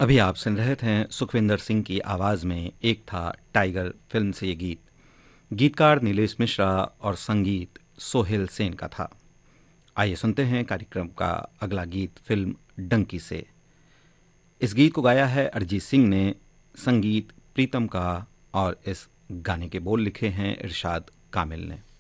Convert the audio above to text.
अभी आप सुन रहे थे सुखविंदर सिंह की आवाज़ में एक था टाइगर फिल्म से ये गीत। गीतकार नीलेश मिश्रा और संगीत सोहेल सेन का था। आइए सुनते हैं कार्यक्रम का अगला गीत फिल्म डंकी से। इस गीत को गाया है अरिजीत सिंह ने, संगीत प्रीतम का, और इस गाने के बोल लिखे हैं इरशाद कामिल ने।